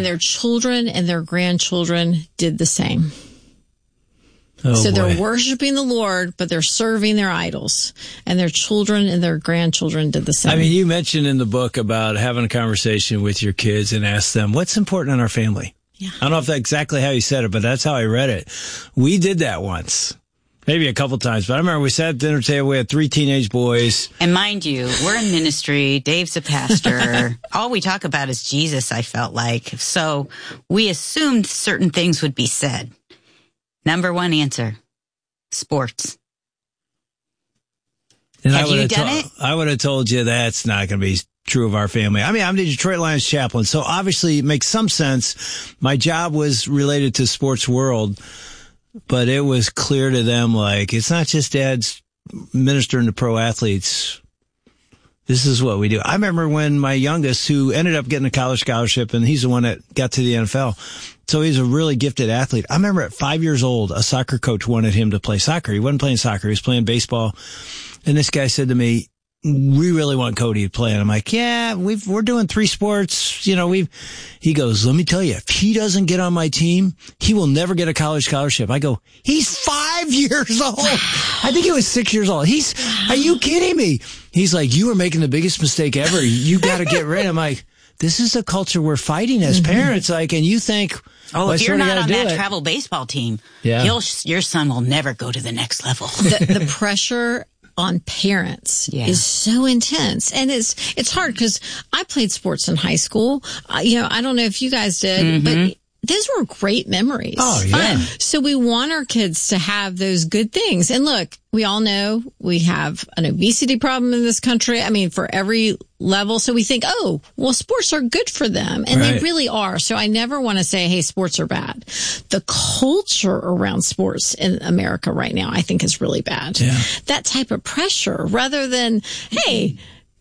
And their children and their grandchildren did the same. Oh, so boy. they're worshiping the Lord, but they're serving their idols. And their children and their grandchildren did the same. I mean, you mentioned in the book about having a conversation with your kids and ask them, what's important in our family? Yeah. I don't know if that's exactly how you said it, but that's how I read it. We did that once. Maybe a couple times, but I remember we sat at the dinner table, we had 3 teenage boys. And mind you, we're in ministry, Dave's a pastor. All we talk about is Jesus, I felt like. So we assumed certain things would be said. Number 1 answer, sports. And Have you done it? I would have told you that's not going to be true of our family. I mean, I'm the Detroit Lions chaplain, so obviously it makes some sense. My job was related to sports world, but it was clear to them, like, it's not just dad's ministering to pro athletes. This is what we do. I remember when my youngest, who ended up getting a college scholarship, and he's the one that got to the NFL, so he's a really gifted athlete. I remember at 5 years old, a soccer coach wanted him to play soccer. He wasn't playing soccer. He was playing baseball. And this guy said to me, we really want Cody to play. And I'm like, yeah, we're doing 3 sports. You know, he goes, let me tell you, if he doesn't get on my team, he will never get a college scholarship. I go, he's 5 years old. I think he was 6 years old. Are you kidding me? He's like, you are making the biggest mistake ever. You got to get rid. I'm like, this is the culture we're fighting as parents. Like, and you think, oh, well, if you're not on that it. travel baseball team, yeah. your son will never go to the next level. The pressure on parents is so intense, and it's hard because I played sports in high school. I don't know if you guys did, but those were great memories. Oh, yeah. Fun. So we want our kids to have those good things. And look, we all know we have an obesity problem in this country. I mean, for every level. So we think, oh, well, sports are good for them. And they really are. So I never want to say, hey, sports are bad. The culture around sports in America right now, I think, is really bad. Yeah. That type of pressure, rather than, hey,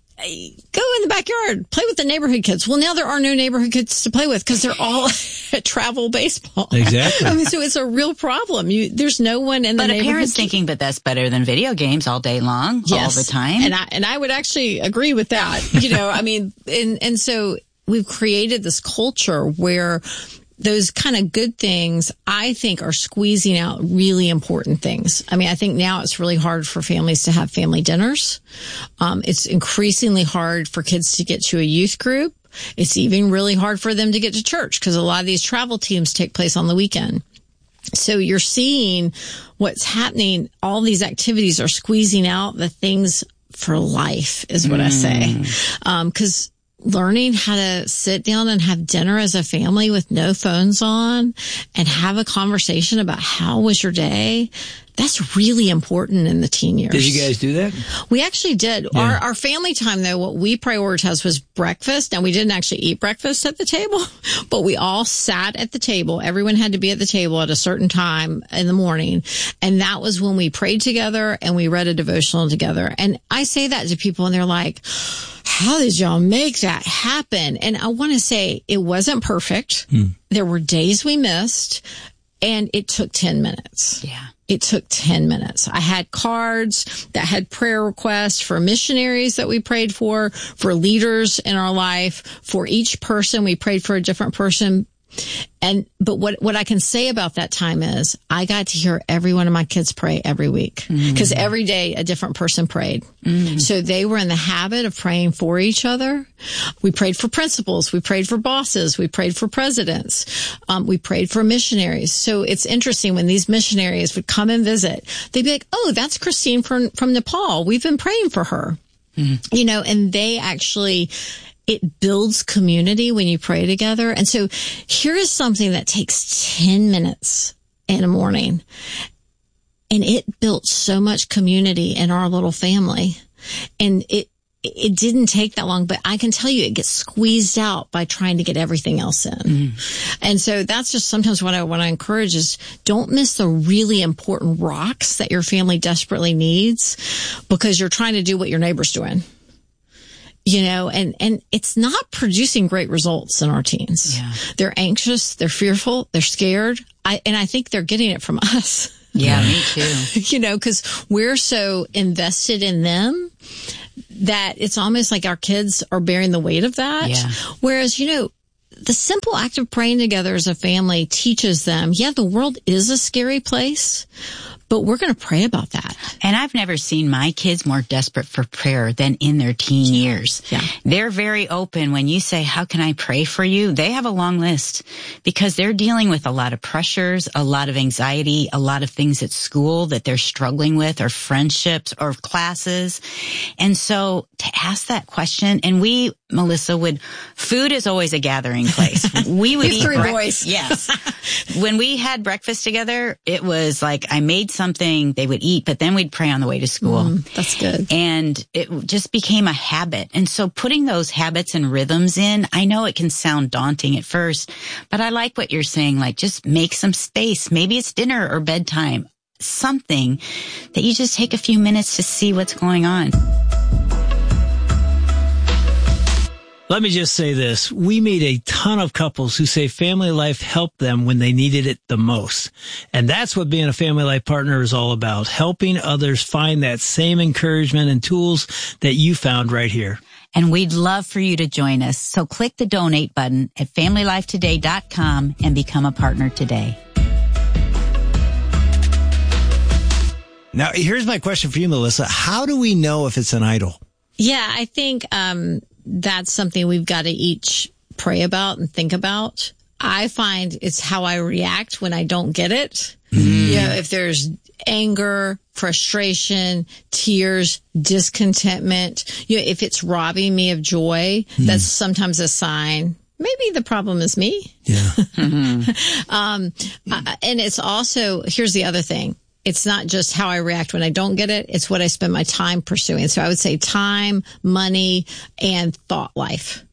go in the backyard, play with the neighborhood kids. Well, now there are no neighborhood kids to play with because they're all at travel baseball. Exactly. I mean, so it's a real problem. There's no one in the neighborhood. But a parent's thinking, but that's better than video games all day long, all the time. And I would actually agree with that. I mean, and so we've created this culture where those kind of good things, I think, are squeezing out really important things. I mean, I think now it's really hard for families to have family dinners. It's increasingly hard for kids to get to a youth group. It's even really hard for them to get to church because a lot of these travel teams take place on the weekend. So you're seeing what's happening. All these activities are squeezing out the things for life, is what I say. Because learning how to sit down and have dinner as a family with no phones on and have a conversation about how was your day, that's really important in the teen years. Did you guys do that? We actually did. Yeah. Our family time, though, what we prioritized was breakfast. Now, we didn't actually eat breakfast at the table, but we all sat at the table. Everyone had to be at the table at a certain time in the morning. And that was when we prayed together and we read a devotional together. And I say that to people and they're like, how did y'all make that happen? And I want to say it wasn't perfect. There were days we missed, and it took 10 minutes. Yeah. It took 10 minutes. I had cards that had prayer requests for missionaries that we prayed for leaders in our life. For each person, we prayed for a different person. But what I can say about that time is I got to hear every one of my kids pray every week because every day a different person prayed. So they were in the habit of praying for each other. We prayed for principals. We prayed for bosses. We prayed for presidents. We prayed for missionaries. So it's interesting when these missionaries would come and visit, they'd be like, oh, that's Christine from Nepal. We've been praying for her, and they actually, it builds community when you pray together. And so here is something that takes 10 minutes in the morning. And it built so much community in our little family. And it didn't take that long, but I can tell you it gets squeezed out by trying to get everything else in. And so that's just sometimes what I want to encourage is don't miss the really important rocks that your family desperately needs because you're trying to do what your neighbor's doing. And it's not producing great results in our teens. Yeah. They're anxious, they're fearful, they're scared. I think they're getting it from us. Yeah, me too. Because we're so invested in them that it's almost like our kids are bearing the weight of that. Yeah. Whereas, the simple act of praying together as a family teaches them, yeah, the world is a scary place, but we're going to pray about that. And I've never seen my kids more desperate for prayer than in their teen years. Yeah. They're very open. When you say, how can I pray for you? They have a long list because they're dealing with a lot of pressures, a lot of anxiety, a lot of things at school that they're struggling with, or friendships or classes. And so to ask that question, and we, Melissa, food is always a gathering place. We would eat 3 boys. Yes. When we had breakfast together, it was like I made something they would eat, but then we'd pray on the way to school. That's good. And it just became a habit. And so putting those habits and rhythms in, I know it can sound daunting at first, but I like what you're saying, like just make some space. Maybe it's dinner or bedtime, something that you just take a few minutes to see what's going on. Let me just say this. We meet a ton of couples who say family life helped them when they needed it the most. And that's what being a family life partner is all about, helping others find that same encouragement and tools that you found right here. And we'd love for you to join us. So click the donate button at FamilyLifeToday.com and become a partner today. Now, here's my question for you, Melissa. How do we know if it's an idol? Yeah, I think that's something we've got to each pray about and think about. I find it's how I react when I don't get it. Yeah, if there's anger, frustration, tears, discontentment, if it's robbing me of joy, that's sometimes a sign. Maybe the problem is me. Yeah. And it's also, here's the other thing. It's not just how I react when I don't get it. It's what I spend my time pursuing. So I would say time, money, and thought life.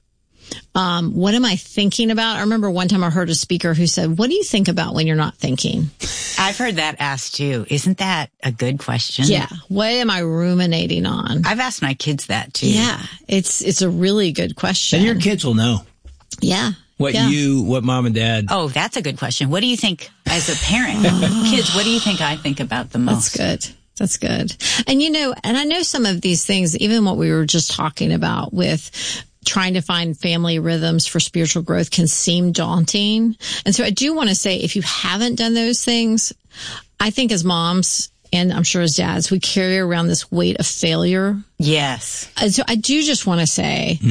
What am I thinking about? I remember one time I heard a speaker who said, what do you think about when you're not thinking? I've heard that asked too. Isn't that a good question? Yeah. What am I ruminating on? I've asked my kids that too. Yeah. It's a really good question. And your kids will know. Yeah. What mom and dad. Oh, that's a good question. What do you think as a parent? Kids, what do you think I think about the most? That's good. And and I know some of these things, even what we were just talking about with trying to find family rhythms for spiritual growth can seem daunting. And so I do want to say, if you haven't done those things, I think as moms, and I'm sure as dads, we carry around this weight of failure. Yes. And so I do just want to say,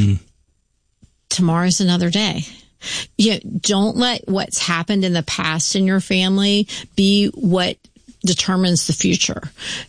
tomorrow's another day. Don't let what's happened in the past in your family be what determines the future.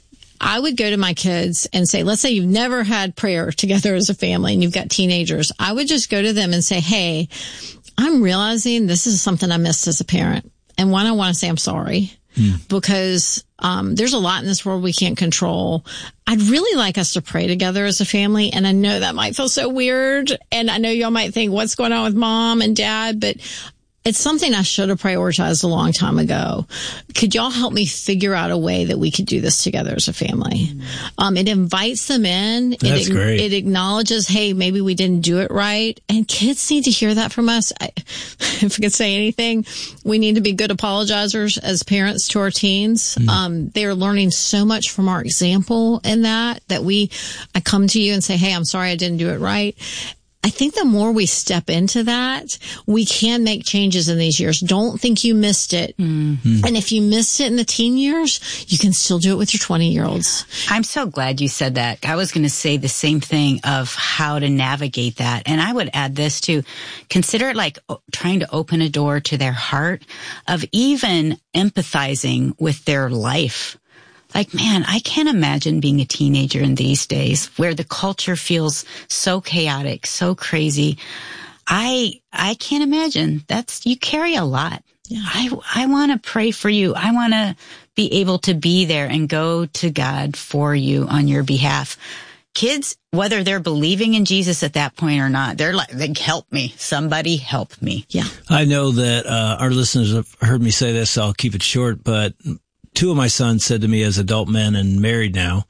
I would go to my kids and say, let's say you've never had prayer together as a family and you've got teenagers. I would just go to them and say, hey, I'm realizing this is something I missed as a parent. And one, I want to say I'm sorry because there's a lot in this world we can't control. I'd really like us to pray together as a family. And I know that might feel so weird. And I know y'all might think, what's going on with mom and dad? But it's something I should have prioritized a long time ago. Could y'all help me figure out a way that we could do this together as a family? It invites them in. That's great. It acknowledges, hey, maybe we didn't do it right. And kids need to hear that from us. If I could say anything, we need to be good apologizers as parents to our teens. They are learning so much from our example in that I come to you and say, hey, I'm sorry I didn't do it right. I think the more we step into that, we can make changes in these years. Don't think you missed it. And if you missed it in the teen years, you can still do it with your 20-year-olds. I'm so glad you said that. I was going to say the same thing of how to navigate that. And I would add this too. Consider it like trying to open a door to their heart, of even empathizing with their life. Like, man, I can't imagine being a teenager in these days where the culture feels so chaotic, so crazy. I can't imagine. You carry a lot. Yeah. I want to pray for you. I want to be able to be there and go to God for you on your behalf. Kids, whether they're believing in Jesus at that point or not, they're like, help me. Somebody help me. Yeah. I know that our listeners have heard me say this, so I'll keep it short, but 2 of my sons said to me as adult men and married now,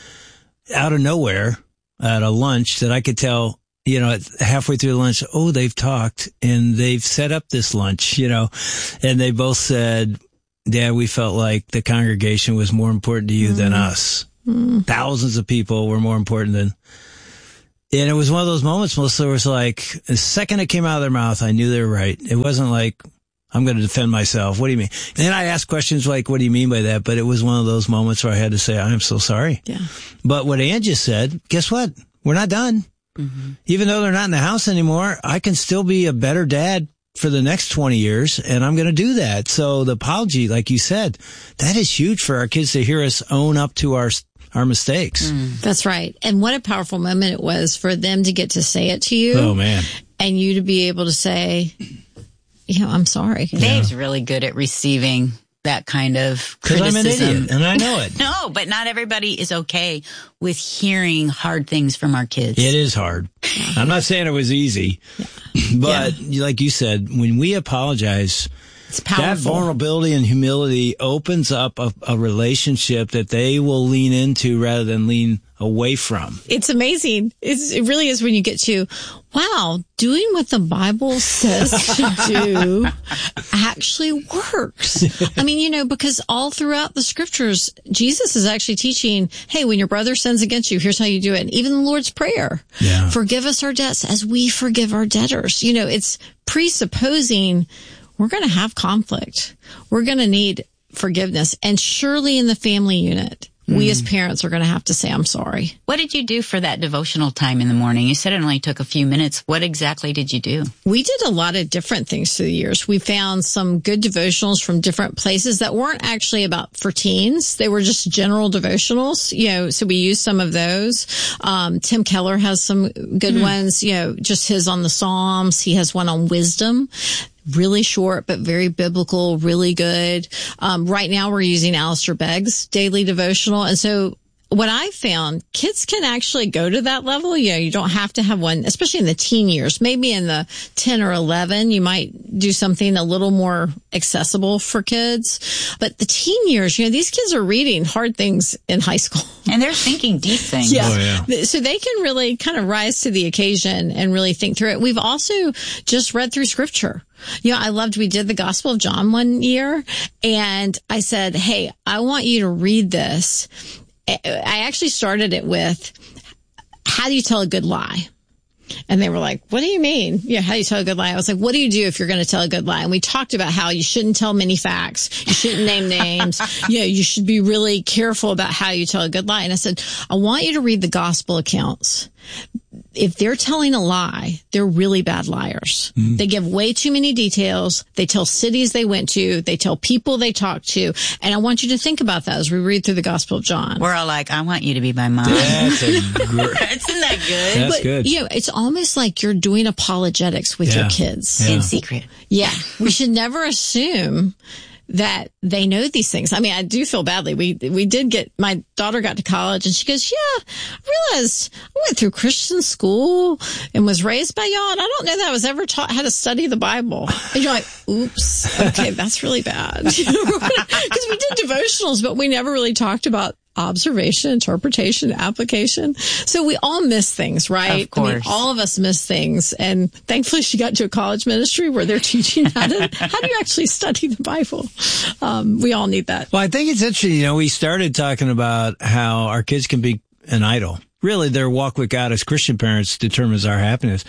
out of nowhere at a lunch, that I could tell, halfway through the lunch, oh, they've talked and they've set up this lunch, and they both said, Dad, we felt like the congregation was more important to you than us. Thousands of people were more important than, And it was one of those moments, Melissa, where it was like, the second it came out of their mouth, I knew they were right. It wasn't like, I'm going to defend myself. What do you mean? And then I asked questions like, what do you mean by that? But it was one of those moments where I had to say, I'm so sorry. Yeah. But what Ann just said, guess what? We're not done. Mm-hmm. Even though they're not in the house anymore, I can still be a better dad for the next 20 years, and I'm going to do that. So the apology, like you said, that is huge for our kids to hear us own up to our mistakes. That's right. And what a powerful moment it was for them to get to say it to you. Oh, man. And you to be able to say, I'm sorry. Dave's really good at receiving that kind of criticism. Because I'm an idiot, and I know it. No, but not everybody is okay with hearing hard things from our kids. It is hard. I'm not saying it was easy, but like you said, when we apologize, it's powerful. That vulnerability and humility opens up a relationship that they will lean into rather than lean away from. It's amazing. It really is when you get to, wow, doing what the Bible says to do actually works. I mean, because all throughout the scriptures, Jesus is actually teaching, hey, when your brother sins against you, here's how you do it. And even the Lord's Prayer, forgive us our debts as we forgive our debtors. It's presupposing we're going to have conflict. We're going to need forgiveness. And surely in the family unit, we as parents are going to have to say, I'm sorry. What did you do for that devotional time in the morning? You said it only took a few minutes. What exactly did you do? We did a lot of different things through the years. We found some good devotionals from different places that weren't actually for teens. They were just general devotionals, so we used some of those. Tim Keller has some good ones, just his on the Psalms. He has one on wisdom. Really short, but very biblical, really good. Right now we're using Alistair Begg's daily devotional. And so what I found, kids can actually go to that level. You don't have to have one, especially in the teen years. Maybe in the 10 or 11, you might do something a little more accessible for kids. But the teen years, these kids are reading hard things in high school. And they're thinking deep things. Yeah. Oh, yeah. So they can really kind of rise to the occasion and really think through it. We've also just read through scripture. We did the Gospel of John one year, and I said, hey, I want you to read this. I actually started it with, how do you tell a good lie? And they were like, what do you mean? How do you tell a good lie? I was like, what do you do if you're going to tell a good lie? And we talked about how you shouldn't tell many facts. You shouldn't name names. You should be really careful about how you tell a good lie. And I said, I want you to read the gospel accounts. If they're telling a lie, they're really bad liars. Mm-hmm. They give way too many details. They tell cities they went to. They tell people they talked to. And I want you to think about that as we read through the Gospel of John. We're all like, I want you to be my mom. Isn't that good? That's good. It's almost like you're doing apologetics with your kids. In secret. Yeah. We should never assume that they know these things. I mean, I do feel badly. We did my daughter got to college and she goes, I realized I went through Christian school and was raised by y'all, and I don't know that I was ever taught how to study the Bible. And you're like, oops, okay, that's really bad. Because we did devotionals, but we never really talked about observation, interpretation, application. So we all miss things, right? Of course. I mean, all of us miss things. And thankfully she got to a college ministry where they're teaching how do you actually study the Bible? We all need that. Well, I think it's interesting. We started talking about how our kids can be an idol. Really, their walk with God as Christian parents determines our happiness.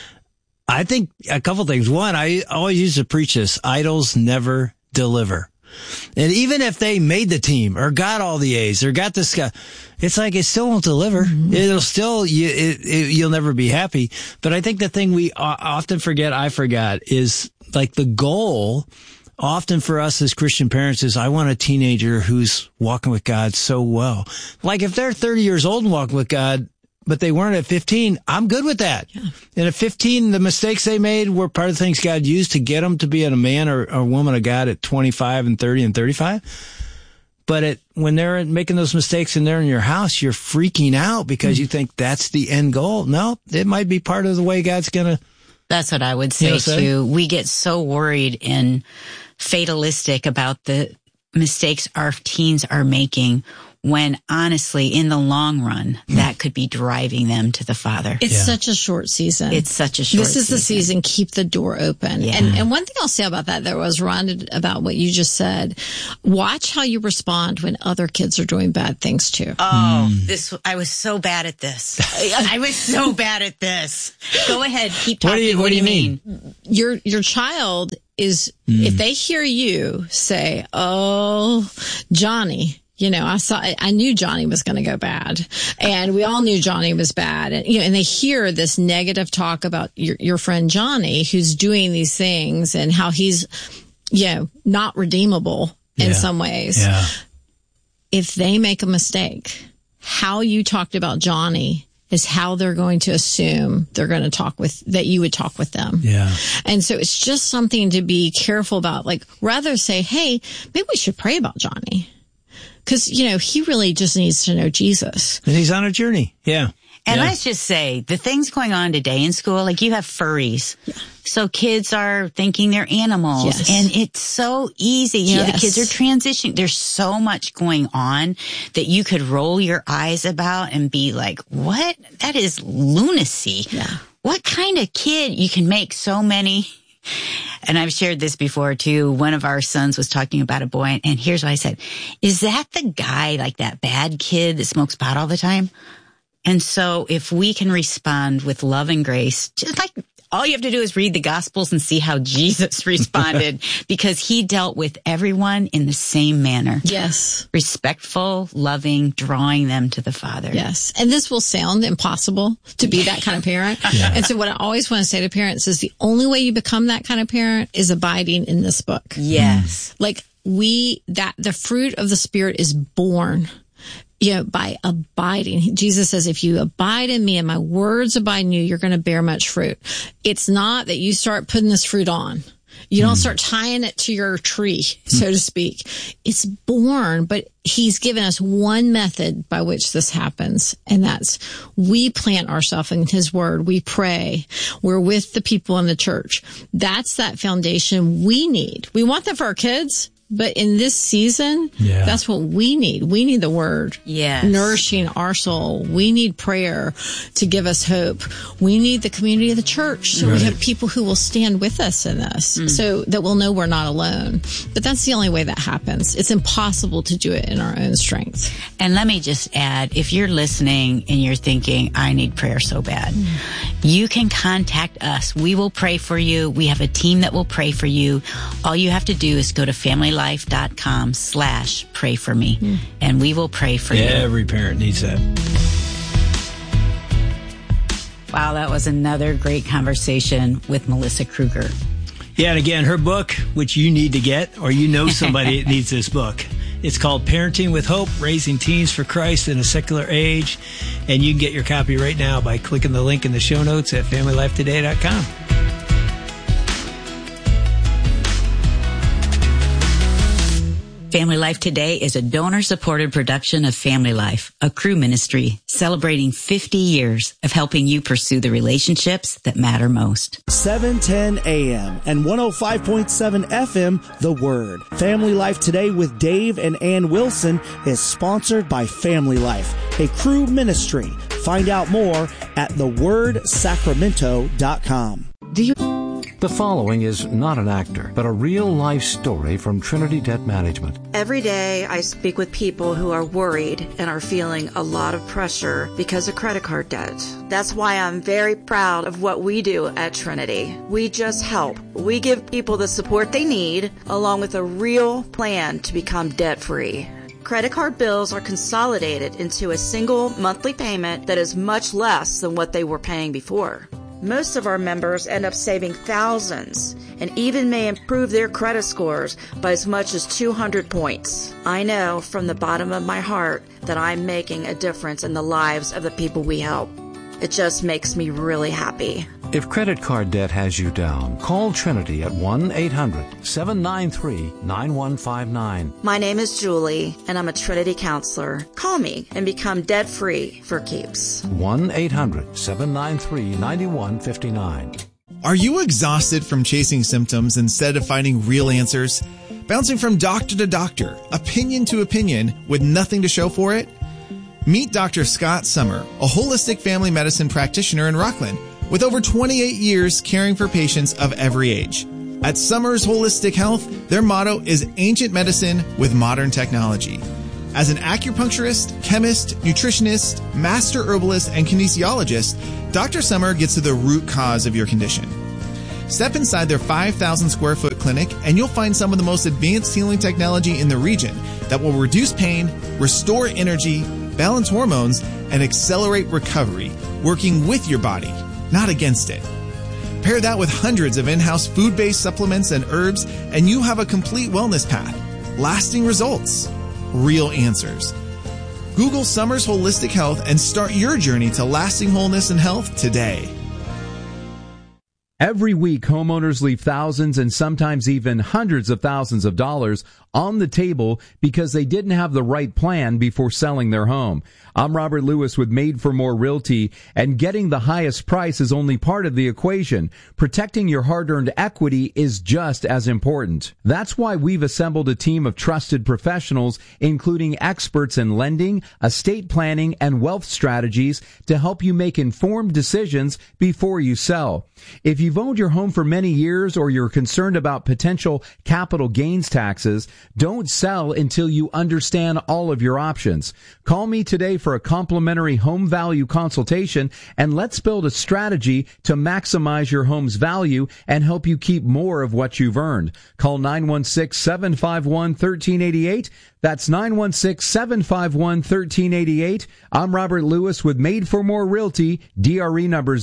I think a couple things. One, I always used to preach this: idols never deliver. And even if they made the team or got all the A's or got this guy, it's like it still won't deliver. Mm-hmm. It'll still, you'll never be happy. But I think the thing we often forget, I forgot, is like the goal often for us as Christian parents is, I want a teenager who's walking with God so well. Like if they're 30 years old and walking with God, but they weren't at 15, I'm good with that. Yeah. And at 15, the mistakes they made were part of the things God used to get them to be a man or a woman of God at 25 and 30 and 35. But when they're making those mistakes and they're in your house, you're freaking out because you think that's the end goal. No, it might be part of the way God's going to. That's what I would say too. We get so worried and fatalistic about the mistakes our teens are making, when honestly, in the long run, that could be driving them to the Father. It's such a short season. It's such a short season. This is the season. Keep the door open. Yeah. And one thing I'll say about that was rounded about what you just said. Watch how you respond when other kids are doing bad things too. Oh, I was so bad at this. I was so bad at this. Go ahead. Keep talking. What do you mean? Your child is, if they hear you say, "Oh, Johnny," I knew Johnny was going to go bad, and we all knew Johnny was bad. And, and they hear this negative talk about your friend Johnny, who's doing these things and how he's, not redeemable in some ways. Yeah. If they make a mistake, how you talked about Johnny is how they're going to assume they're going to that you would talk with them. Yeah. And so it's just something to be careful about. Like, rather say, hey, maybe we should pray about Johnny. Because, he really just needs to know Jesus. And he's on a journey. Yeah. And let's just say, the things going on today in school, like you have furries. Yeah. So kids are thinking they're animals. Yes. And it's so easy. The kids are transitioning. There's so much going on that you could roll your eyes about and be like, what? That is lunacy. Yeah. What kind of kid? You can make so many. And I've shared this before too. One of our sons was talking about a boy, and here's what I said. Is that the guy, like that bad kid that smokes pot all the time? And so if we can respond with love and grace, just like all you have to do is read the Gospels and see how Jesus responded, because he dealt with everyone in the same manner. Yes. Respectful, loving, drawing them to the Father. Yes. And this will sound impossible to be that kind of parent. Yeah. And so what I always want to say to parents is the only way you become that kind of parent is abiding in this book. Yes. Like the fruit of the Spirit is born by abiding. Jesus says, if you abide in me and my words abide in you, you're going to bear much fruit. It's not that you start putting this fruit on. You don't start tying it to your tree, so to speak. It's born, but he's given us one method by which this happens. And that's we plant ourselves in his word. We pray. We're with the people in the church. That's that foundation we need. We want that for our kids. But in this season, that's what we need. We need the word nourishing our soul. We need prayer to give us hope. We need the community of the church. So we have people who will stand with us in this so that we'll know we're not alone. But that's the only way that happens. It's impossible to do it in our own strength. And let me just add, if you're listening and you're thinking, I need prayer so bad, you can contact us. We will pray for you. We have a team that will pray for you. All you have to do is go to familylife.com/pray for me, and we will pray for you. Every parent needs that. Wow, that was another great conversation with Melissa Kruger. Yeah, and again, her book, which you need to get, or somebody that needs this book. It's called Parenting with Hope, Raising Teens for Christ in a Secular Age. And you can get your copy right now by clicking the link in the show notes at FamilyLifeToday.com. Family Life Today is a donor-supported production of Family Life, a Cru ministry celebrating 50 years of helping you pursue the relationships that matter most. 710 AM and 105.7 FM, The Word. Family Life Today with Dave and Ann Wilson is sponsored by Family Life, a Cru ministry. Find out more at thewordsacramento.com. The following is not an actor, but a real-life story from Trinity Debt Management. Every day I speak with people who are worried and are feeling a lot of pressure because of credit card debt. That's why I'm very proud of what we do at Trinity. We just help. We give people the support they need, along with a real plan to become debt-free. Credit card bills are consolidated into a single monthly payment that is much less than what they were paying before. Most of our members end up saving thousands and even may improve their credit scores by as much as 200 points. I know from the bottom of my heart that I'm making a difference in the lives of the people we help. It just makes me really happy. If credit card debt has you down, call Trinity at 1-800-793-9159. My name is Julie, and I'm a Trinity counselor. Call me and become debt-free for keeps. 1-800-793-9159. Are you exhausted from chasing symptoms instead of finding real answers? Bouncing from doctor to doctor, opinion to opinion, with nothing to show for it? Meet Dr. Scott Summer, a holistic family medicine practitioner in Rockland, with over 28 years caring for patients of every age. At Summers Holistic Health, their motto is ancient medicine with modern technology. As an acupuncturist, chemist, nutritionist, master herbalist, and kinesiologist, Dr. Summer gets to the root cause of your condition. Step inside their 5,000 square foot clinic and you'll find some of the most advanced healing technology in the region that will reduce pain, restore energy, balance hormones, and accelerate recovery, working with your body, not against it. Pair that with hundreds of in-house food-based supplements and herbs, and you have a complete wellness path. Lasting results. Real answers. Google Summers Holistic Health and start your journey to lasting wholeness and health today. Every week, homeowners leave thousands and sometimes even hundreds of thousands of dollars on the table because they didn't have the right plan before selling their home. I'm Robert Lewis with Made for More Realty, and getting the highest price is only part of the equation. Protecting your hard-earned equity is just as important. That's why we've assembled a team of trusted professionals, including experts in lending, estate planning, and wealth strategies to help you make informed decisions before you sell. If you've owned your home for many years or you're concerned about potential capital gains taxes, don't sell until you understand all of your options. Call me today for a complimentary home value consultation, and let's build a strategy to maximize your home's value and help you keep more of what you've earned. Call 916-751-1388. That's 916-751-1388. I'm Robert Lewis with Made for More Realty, DRE number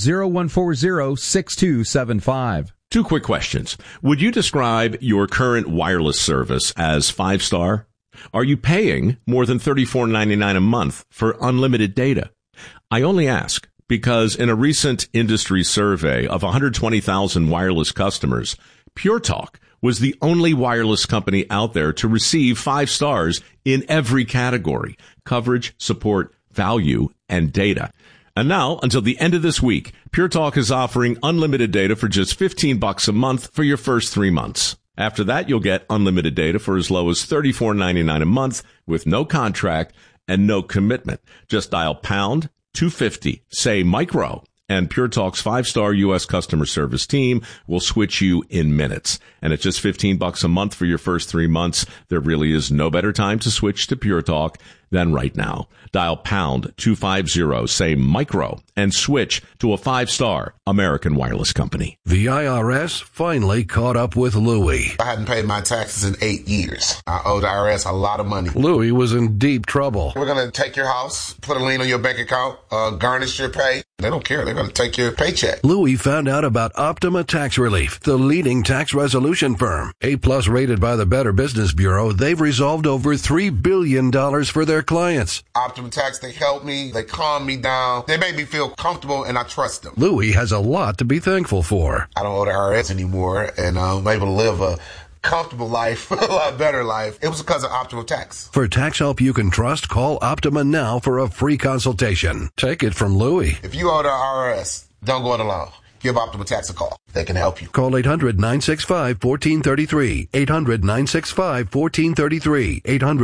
0140-6275. Two quick questions. Would you describe your current wireless service as 5-star? Are you paying more than $34.99 a month for unlimited data? I only ask because in a recent industry survey of 120,000 wireless customers, Pure Talk was the only wireless company out there to receive 5 stars in every category: coverage, support, value, and data. And now, until the end of this week, Pure Talk is offering unlimited data for just $15 a month for your first 3 months. After that, you'll get unlimited data for as low as $34.99 a month with no contract and no commitment. Just dial pound 250, say micro, and Pure Talk's 5-star U.S. customer service team will switch you in minutes. And at just $15 a month for your first 3 months, there really is no better time to switch to Pure Talk than right now. Dial pound 250, say micro, and switch to a 5-star American wireless company. The IRS finally caught up with Louie. I hadn't paid my taxes in 8 years. I owe the IRS a lot of money. Louie was in deep trouble. We're going to take your house, put a lien on your bank account, garnish your pay. They don't care. They're going to take your paycheck. Louie found out about Optima Tax Relief, the leading tax resolution firm. A-plus rated by the Better Business Bureau, they've resolved over $3 billion for their clients. Optima Tax, they helped me. They calmed me down. They made me feel comfortable, and I trust them. Louie has a lot to be thankful for. I don't owe the IRS anymore, and I'm able to live a comfortable life, a lot better life. It was because of Optima Tax. For tax help you can trust, call Optima now for a free consultation. Take it from Louie. If you owe the IRS, don't go it alone. Give Optima Tax a call. They can help you. Call 800-965-1433. 800-965-1433.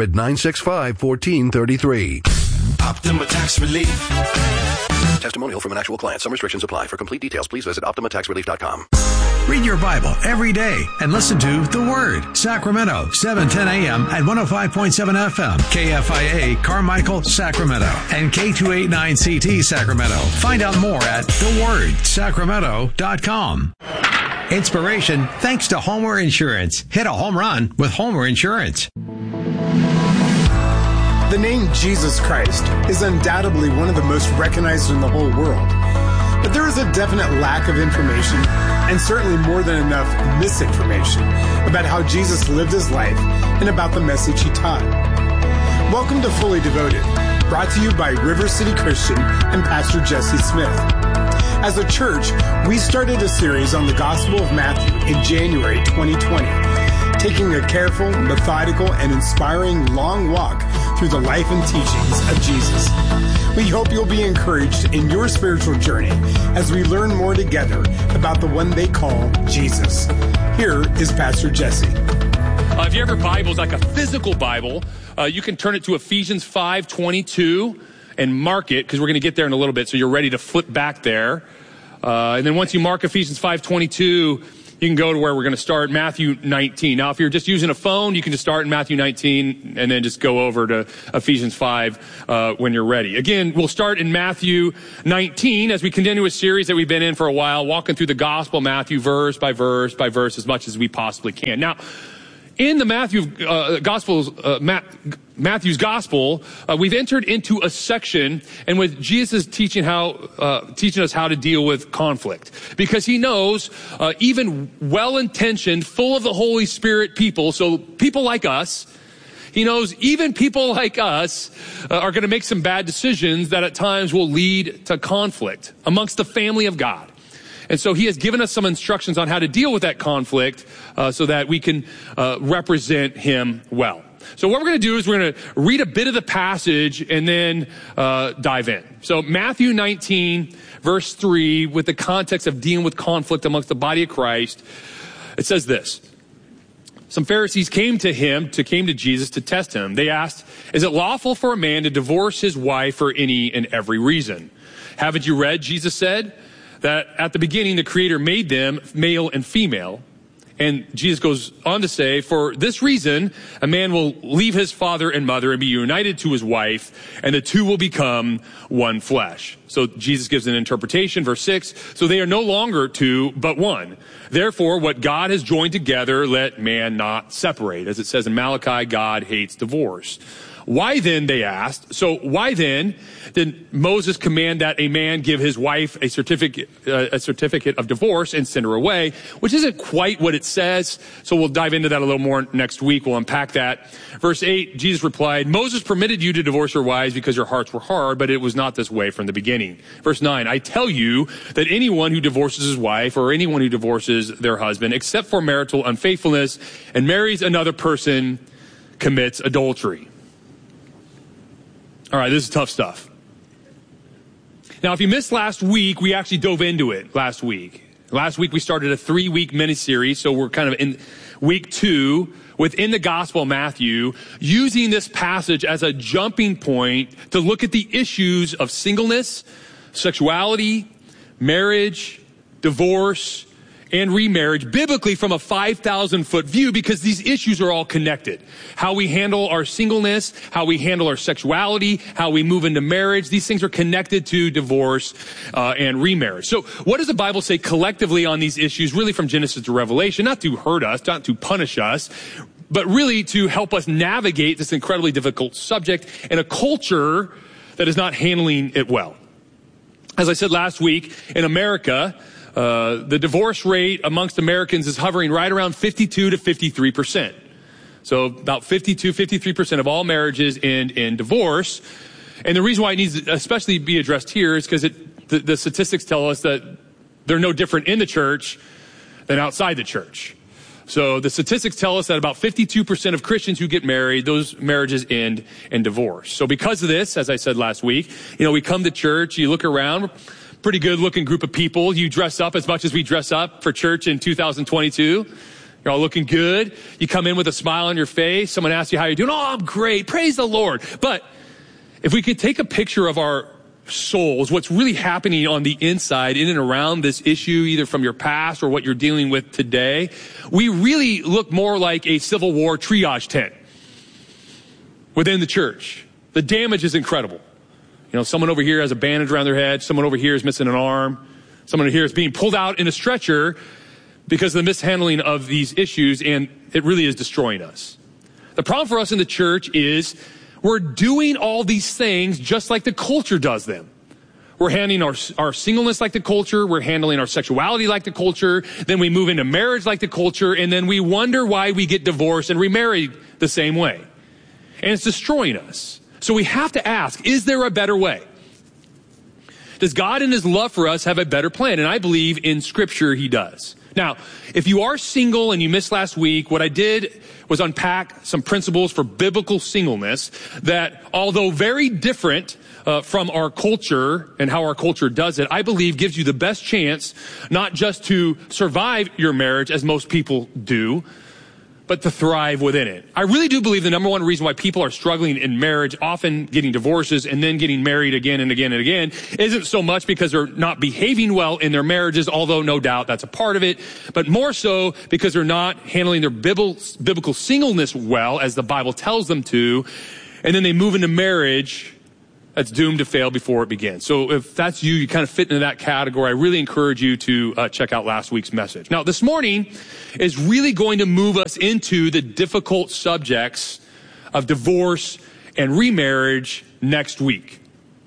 800-965-1433. Optima Tax Relief. Testimonial from an actual client. Some restrictions apply. For complete details, please visit OptimaTaxRelief.com. Read your Bible every day and listen to The Word. Sacramento, 7:10 a.m. at 105.7 FM. KFIA, Carmichael, Sacramento. And K289CT, Sacramento. Find out more at thewordsacramento.com. Inspiration thanks to Homer Insurance. Hit a home run with Homer Insurance. The name Jesus Christ is undoubtedly one of the most recognized in the whole world. But there is a definite lack of information, and certainly more than enough misinformation, about how Jesus lived his life and about the message he taught. Welcome to Fully Devoted, brought to you by River City Christian and Pastor Jesse Smith. As a church, we started a series on the Gospel of Matthew in January 2020, taking a careful, methodical, and inspiring long walk through the life and teachings of Jesus. We hope you'll be encouraged in your spiritual journey as we learn more together about the one they call Jesus. Here is Pastor Jesse. If you have your Bibles, like a physical Bible, you can turn it to Ephesians 5:22 and mark it, because we're going to get there in a little bit, so you're ready to flip back there. And then once you mark Ephesians 5:22, you can go to where we're going to start, Matthew 19. Now, if you're just using a phone, you can just start in Matthew 19 and then just go over to Ephesians 5 when you're ready. Again, we'll start in Matthew 19 as we continue a series that we've been in for a while, walking through the Gospel of Matthew verse by verse by verse as much as we possibly can. Now, in the Matthew's Gospel, we've entered into a section, and with Jesus teaching us how to deal with conflict, because he knows even well-intentioned, full of the Holy Spirit people, so people like us, he knows even people like us are going to make some bad decisions that at times will lead to conflict amongst the family of God. And so he has given us some instructions on how to deal with that conflict so that we can represent him well. So what we're going to do is we're going to read a bit of the passage and then dive in. So Matthew 19, verse 3, with the context of dealing with conflict amongst the body of Christ, it says this. Some Pharisees came to Jesus to test him. They asked, "Is it lawful for a man to divorce his wife for any and every reason?" "Haven't you read," Jesus said, "that at the beginning the Creator made them male and female?" And Jesus goes on to say, "For this reason, a man will leave his father and mother and be united to his wife, and the two will become one flesh." So Jesus gives an interpretation, verse 6, "So they are no longer two, but one. Therefore, what God has joined together, let man not separate." As it says in Malachi, God hates divorce. "Why then," they asked, so why then did Moses command that a man give his wife a certificate of divorce and send her away? Which isn't quite what it says, so we'll dive into that a little more next week. We'll unpack that. Verse 8, Jesus replied, "Moses permitted you to divorce your wives because your hearts were hard, but it was not this way from the beginning." Verse 9, "I tell you that anyone who divorces his wife or anyone who divorces their husband, except for marital unfaithfulness, and marries another person, commits adultery." All right, this is tough stuff. Now, if you missed last week, we actually dove into it last week. Last week, we started a 3-week mini-series, so we're kind of in week 2 within the Gospel of Matthew, using this passage as a jumping point to look at the issues of singleness, sexuality, marriage, divorce, and remarriage biblically from a 5,000-foot view, because these issues are all connected. How we handle our singleness, how we handle our sexuality, how we move into marriage, these things are connected to divorce and remarriage. So what does the Bible say collectively on these issues, really from Genesis to Revelation? Not to hurt us, not to punish us, but really to help us navigate this incredibly difficult subject in a culture that is not handling it well. As I said last week, in America, the divorce rate amongst Americans is hovering right around 52 to 53%. So about 53% of all marriages end in divorce. And the reason why it needs to especially be addressed here is because the statistics tell us that they're no different in the church than outside the church. So the statistics tell us that about 52% of Christians who get married, those marriages end in divorce. So because of this, as I said last week, we come to church, you look around, pretty good looking group of people. You dress up as much as we dress up for church in 2022. You're all looking good. You come in with a smile on your face. Someone asks you how you're doing. "Oh, I'm great. Praise the Lord." But if we could take a picture of our souls, what's really happening on the inside in and around this issue, either from your past or what you're dealing with today, we really look more like a Civil War triage tent within the church. The damage is incredible. Someone over here has a bandage around their head. Someone over here is missing an arm. Someone over here is being pulled out in a stretcher because of the mishandling of these issues, and it really is destroying us. The problem for us in the church is we're doing all these things just like the culture does them. We're handling our singleness like the culture. We're handling our sexuality like the culture. Then we move into marriage like the culture, and then we wonder why we get divorced and remarried the same way. And it's destroying us. So we have to ask, is there a better way? Does God in his love for us have a better plan? And I believe in Scripture he does. Now, if you are single and you missed last week, what I did was unpack some principles for biblical singleness that, although very different from our culture and how our culture does it, I believe gives you the best chance not just to survive your marriage as most people do, but to thrive within it. I really do believe the number one reason why people are struggling in marriage, often getting divorces and then getting married again and again and again, isn't so much because they're not behaving well in their marriages, although no doubt that's a part of it, but more so because they're not handling their biblical singleness well, as the Bible tells them to, and then they move into marriage that's doomed to fail before it begins. So if that's you, you kind of fit into that category. I really encourage you to check out last week's message. Now, this morning is really going to move us into the difficult subjects of divorce and remarriage next week.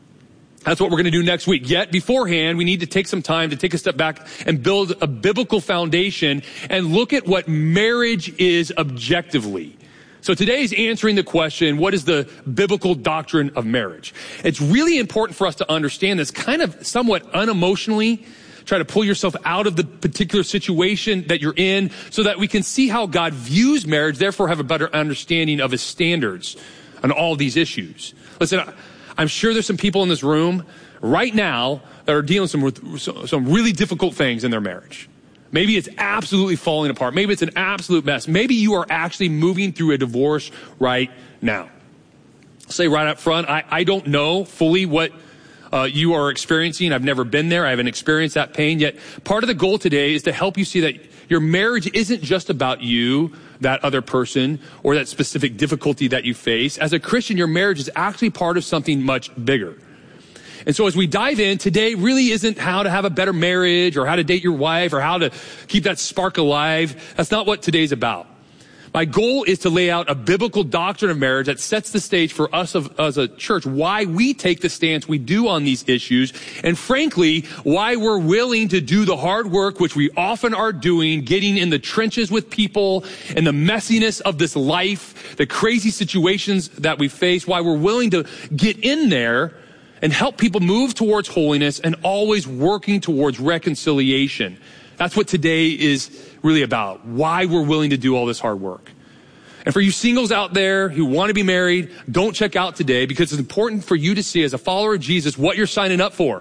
That's what we're going to do next week. Yet beforehand, we need to take some time to take a step back and build a biblical foundation and look at what marriage is objectively. So today is answering the question, what is the biblical doctrine of marriage? It's really important for us to understand this kind of somewhat unemotionally, try to pull yourself out of the particular situation that you're in so that we can see how God views marriage, therefore have a better understanding of his standards on all these issues. Listen, I'm sure there's some people in this room right now that are dealing with some really difficult things in their marriage. Maybe it's absolutely falling apart. Maybe it's an absolute mess. Maybe you are actually moving through a divorce right now. I'll say right up front, I don't know fully what you are experiencing. I've never been there. I haven't experienced that pain yet. Part of the goal today is to help you see that your marriage isn't just about you, that other person, or that specific difficulty that you face. As a Christian, your marriage is actually part of something much bigger. And so as we dive in, today really isn't how to have a better marriage or how to date your wife or how to keep that spark alive. That's not what today's about. My goal is to lay out a biblical doctrine of marriage that sets the stage for us as a church, why we take the stance we do on these issues, and frankly, why we're willing to do the hard work, which we often are doing, getting in the trenches with people and the messiness of this life, the crazy situations that we face, why we're willing to get in there and help people move towards holiness and always working towards reconciliation. That's what today is really about, why we're willing to do all this hard work. And for you singles out there who want to be married, don't check out today because it's important for you to see as a follower of Jesus what you're signing up for.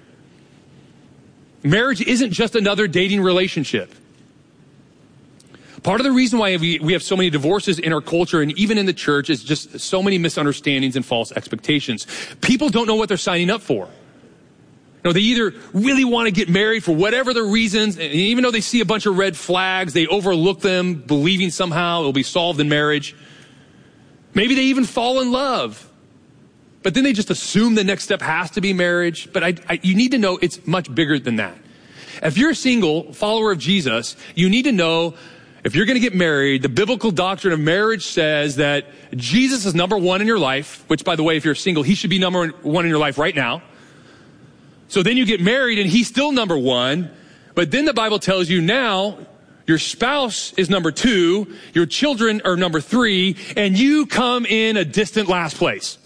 Marriage isn't just another dating relationship. Part of the reason why we have so many divorces in our culture and even in the church is just so many misunderstandings and false expectations. People don't know what they're signing up for. You know, they either really want to get married for whatever the reasons, and even though they see a bunch of red flags, they overlook them, believing somehow it'll be solved in marriage. Maybe they even fall in love. But then they just assume the next step has to be marriage. But you need to know it's much bigger than that. If you're a single follower of Jesus, you need to know if you're going to get married, the biblical doctrine of marriage says that Jesus is number one in your life, which, by the way, if you're single, he should be number one in your life right now. So then you get married and he's still number one. But then the Bible tells you now your spouse is number two, your children are number three, and you come in a distant last place.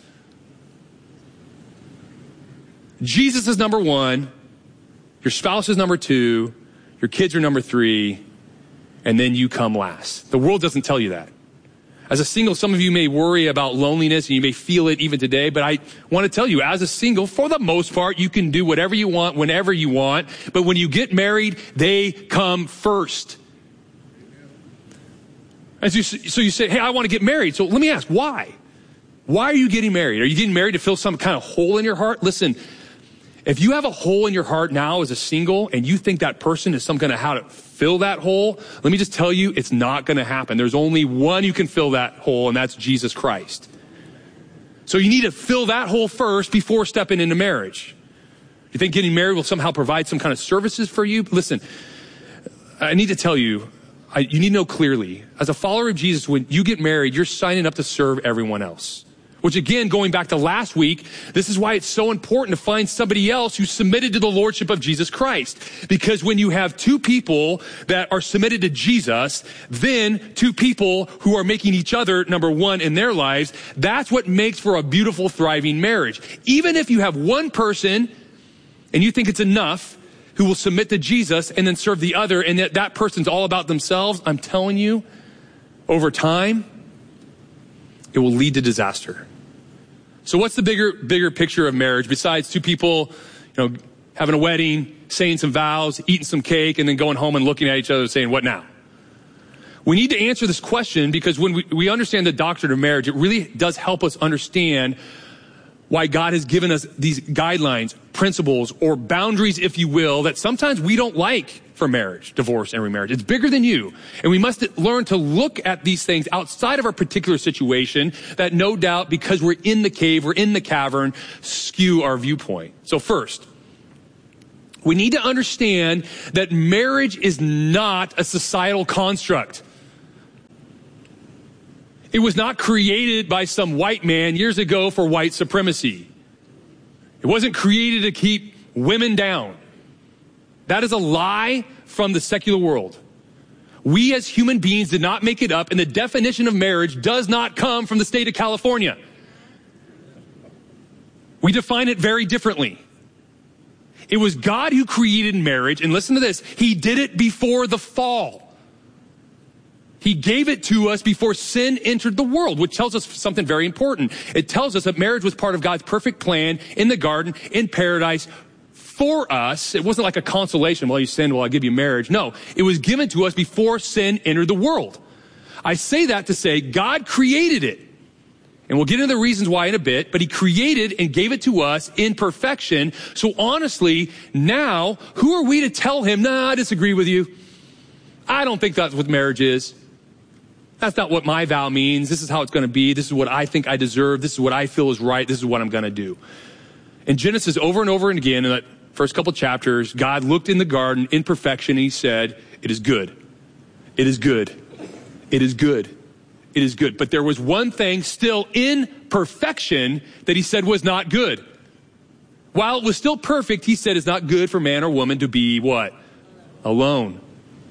Jesus is number one, your spouse is number two, your kids are number three, and then you come last. The world doesn't tell you that. As a single, some of you may worry about loneliness and you may feel it even today, but I want to tell you, as a single, for the most part, you can do whatever you want, whenever you want, but when you get married, they come first. So you say, hey, I want to get married. So let me ask, why? Why are you getting married? Are you getting married to fill some kind of hole in your heart? Listen, if you have a hole in your heart now as a single and you think that person is some kind of how to fill that hole, let me just tell you, it's not going to happen. There's only one who can fill that hole, and that's Jesus Christ. So you need to fill that hole first before stepping into marriage. You think getting married will somehow provide some kind of services for you? Listen, I need to tell you, you need to know clearly, as a follower of Jesus, when you get married, you're signing up to serve everyone else. Which again, going back to last week, this is why it's so important to find somebody else who's submitted to the lordship of Jesus Christ. Because when you have two people that are submitted to Jesus, then two people who are making each other number one in their lives, that's what makes for a beautiful, thriving marriage. Even if you have one person and you think it's enough who will submit to Jesus and then serve the other, and that person's all about themselves, I'm telling you, over time, it will lead to disaster. So what's the bigger picture of marriage besides two people, having a wedding, saying some vows, eating some cake, and then going home and looking at each other and saying, what now? We need to answer this question because when we understand the doctrine of marriage, it really does help us understand why God has given us these guidelines, principles, or boundaries, if you will, that sometimes we don't like for marriage, divorce, and remarriage. It's bigger than you. And we must learn to look at these things outside of our particular situation that no doubt, because we're in the cave, we're in the cavern, skew our viewpoint. So first, we need to understand that marriage is not a societal construct. It was not created by some white man years ago for white supremacy. It wasn't created to keep women down. That is a lie from the secular world. We as human beings did not make it up, and the definition of marriage does not come from the state of California. We define it very differently. It was God who created marriage, and listen to this, he did it before the fall. He gave it to us before sin entered the world, which tells us something very important. It tells us that marriage was part of God's perfect plan in the garden, in paradise, for us. It wasn't like a consolation. Well, you sinned, well, I'll give you marriage. No, it was given to us before sin entered the world. I say that to say God created it. And we'll get into the reasons why in a bit, but he created and gave it to us in perfection. So honestly, now, who are we to tell him, nah, I disagree with you. I don't think that's what marriage is. That's not what my vow means. This is how it's going to be. This is what I think I deserve. This is what I feel is right. This is what I'm going to do. In Genesis, over and over and again, in that first couple chapters, God looked in the garden in perfection and he said, it is good. It is good. It is good. It is good. But there was one thing still in perfection that he said was not good. While it was still perfect, he said it's not good for man or woman to be what? Alone.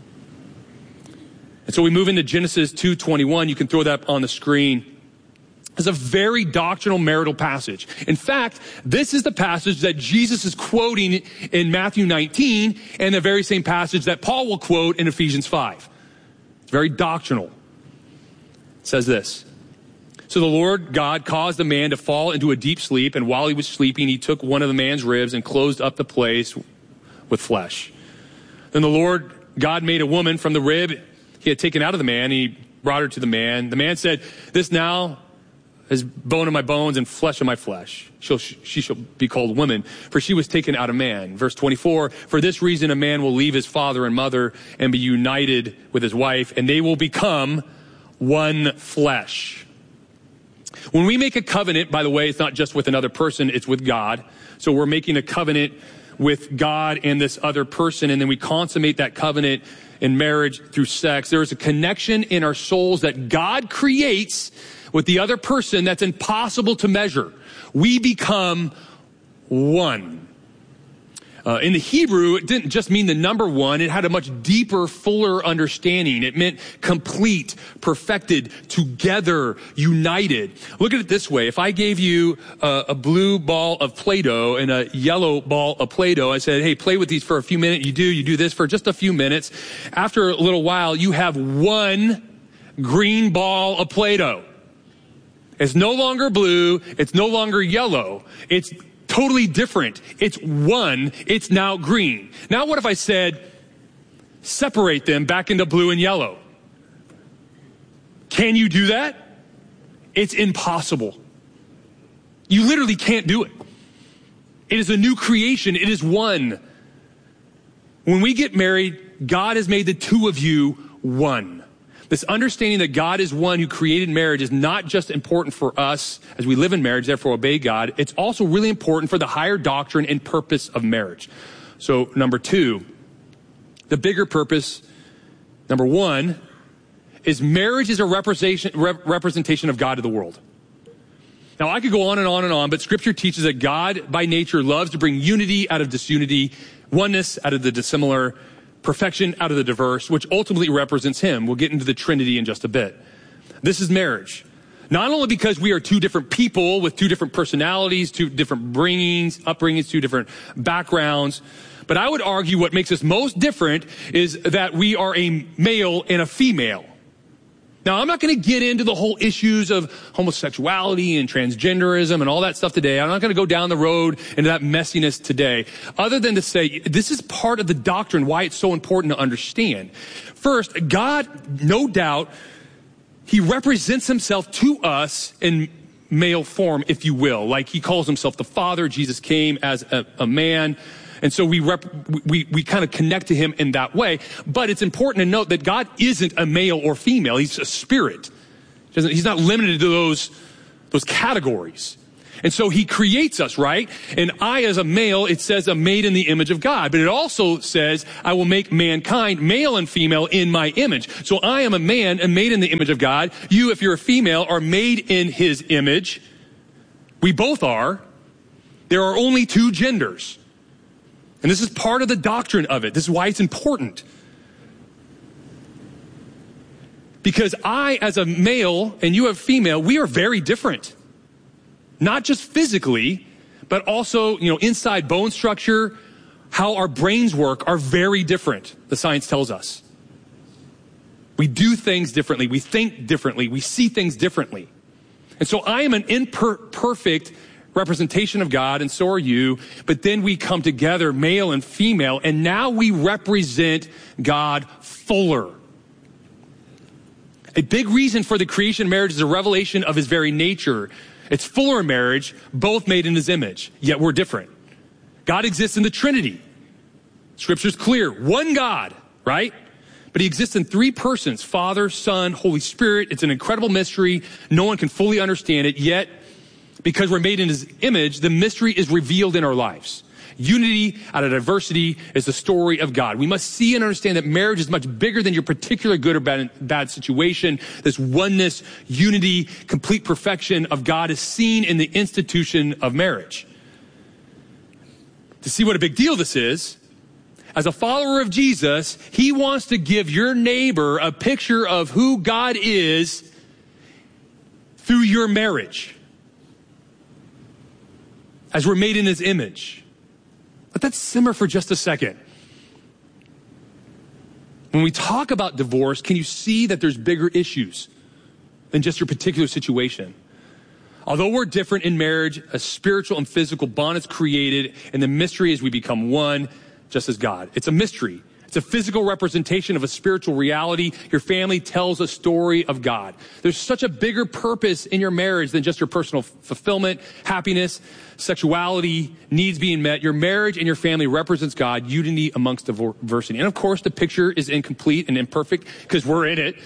And so we move into Genesis 2:21. You can throw that on the screen. It's a very doctrinal marital passage. In fact, this is the passage that Jesus is quoting in Matthew 19 and the very same passage that Paul will quote in Ephesians 5. It's very doctrinal. It says this. So the Lord God caused the man to fall into a deep sleep, and while he was sleeping, he took one of the man's ribs and closed up the place with flesh. Then the Lord God made a woman from the rib he had taken out of the man, and he brought her to the man. The man said, this now is bone of my bones and flesh of my flesh. She shall be called woman, for she was taken out of man. Verse 24, for this reason a man will leave his father and mother and be united with his wife, and they will become one flesh. When we make a covenant, by the way, it's not just with another person, it's with God. So we're making a covenant with God and this other person, and then we consummate that covenant in marriage through sex. There is a connection in our souls that God creates with the other person that's impossible to measure. We become one. In the Hebrew, it didn't just mean the number one. It had a much deeper, fuller understanding. It meant complete, perfected, together, united. Look at it this way. If I gave you a blue ball of Play-Doh and a yellow ball of Play-Doh, I said, hey, play with these for a few minutes. You do this for just a few minutes. After a little while, you have one green ball of Play-Doh. It's no longer blue. It's no longer yellow. It's totally different. It's one. It's now green. Now what if I said, separate them back into blue and yellow? Can you do that? It's impossible. You literally can't do it. It is a new creation. It is one. When we get married, God has made the two of you one. This understanding that God is one who created marriage is not just important for us as we live in marriage, therefore obey God. It's also really important for the higher doctrine and purpose of marriage. So number two, the bigger purpose, number one, is marriage is a representation of God to the world. Now I could go on and on and on, but scripture teaches that God by nature loves to bring unity out of disunity, oneness out of the dissimilar, perfection out of the diverse, which ultimately represents him. We'll get into the Trinity in just a bit. This is marriage. Not only because we are two different people with two different personalities, two different upbringings, two different backgrounds, but I would argue what makes us most different is that we are a male and a female. Now, I'm not going to get into the whole issues of homosexuality and transgenderism and all that stuff today. I'm not going to go down the road into that messiness today, other than to say this is part of the doctrine, why it's so important to understand. First, God, no doubt, he represents himself to us in male form, if you will. Like he calls himself the Father. Jesus came as a man. And so we kind of connect to him in that way. But it's important to note that God isn't a male or female. He's a spirit. He's not limited to those categories. And so he creates us, right? And I, as a male, it says I'm made in the image of God. But it also says I will make mankind, male and female, in my image. So I am a man and made in the image of God. You, if you're a female, are made in his image. We both are. There are only two genders. And this is part of the doctrine of it. This is why it's important. Because I, as a male, and you, as a female, we are very different. Not just physically, but also, inside bone structure, how our brains work are very different, the science tells us. We do things differently. We think differently. We see things differently. And so I am an imperfect representation of God, and so are you. But then we come together, male and female, and now we represent God fuller. A big reason for the creation of marriage is a revelation of his very nature. It's fuller marriage, both made in his image, yet we're different. God exists in the Trinity. Scripture's clear. One God, right? But he exists in three persons, Father, Son, Holy Spirit. It's an incredible mystery. No one can fully understand it, yet because we're made in his image, the mystery is revealed in our lives. Unity out of diversity is the story of God. We must see and understand that marriage is much bigger than your particular good or bad situation. This oneness, unity, complete perfection of God is seen in the institution of marriage. To see what a big deal this is, as a follower of Jesus, he wants to give your neighbor a picture of who God is through your marriage. As we're made in his image. Let that simmer for just a second. When we talk about divorce, can you see that there's bigger issues than just your particular situation? Although we're different in marriage, a spiritual and physical bond is created, and the mystery is we become one, just as God. It's a mystery. It's a physical representation of a spiritual reality. Your family tells a story of God. There's such a bigger purpose in your marriage than just your personal fulfillment, happiness, sexuality, needs being met. Your marriage and your family represents God, unity amongst diversity. And of course, the picture is incomplete and imperfect because we're in it.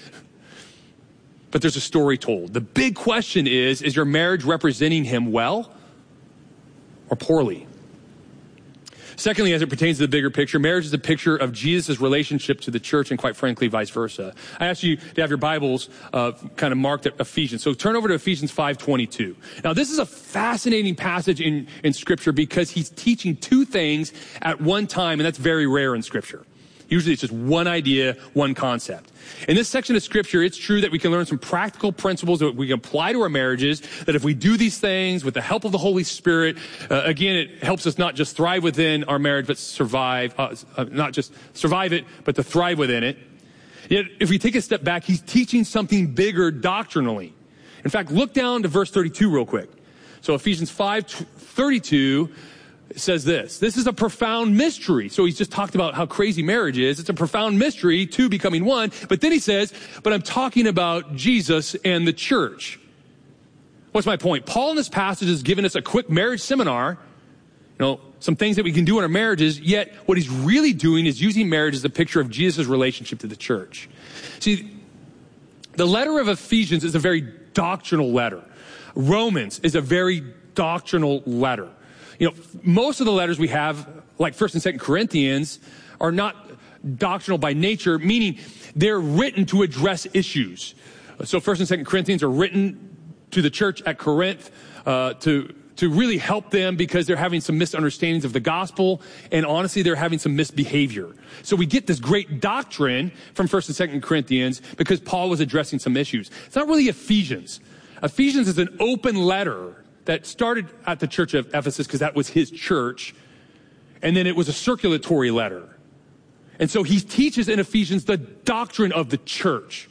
But there's a story told. The big question is your marriage representing him well or poorly? Secondly, as it pertains to the bigger picture, marriage is a picture of Jesus' relationship to the church and quite frankly, vice versa. I ask you to have your Bibles kind of marked at Ephesians. So turn over to Ephesians 5:22. Now, this is a fascinating passage in Scripture because he's teaching two things at one time, and that's very rare in Scripture. Usually it's just one idea, one concept. In this section of Scripture, it's true that we can learn some practical principles that we can apply to our marriages, that if we do these things with the help of the Holy Spirit, again, it helps us not just thrive within our marriage, but survive, not just survive it, but to thrive within it. Yet, if we take a step back, he's teaching something bigger doctrinally. In fact, look down to verse 32 real quick. So Ephesians 5:32 says this. This is a profound mystery. So he's just talked about how crazy marriage is. It's a profound mystery, two becoming one. But then he says, but I'm talking about Jesus and the church. What's my point? Paul in this passage has given us a quick marriage seminar, some things that we can do in our marriages, yet what he's really doing is using marriage as a picture of Jesus' relationship to the church. See, the letter of Ephesians is a very doctrinal letter. Romans is a very doctrinal letter. Most of the letters we have, like 1st and 2nd Corinthians, are not doctrinal by nature, meaning they're written to address issues. So 1st and 2nd Corinthians are written to the church at Corinth to really help them because they're having some misunderstandings of the gospel, and honestly, they're having some misbehavior. So we get this great doctrine from 1st and 2nd Corinthians because Paul was addressing some issues. It's not really Ephesians. Ephesians is an open letter that started at the church of Ephesus because that was his church. And then it was a circulatory letter. And so he teaches in Ephesians the doctrine of the church.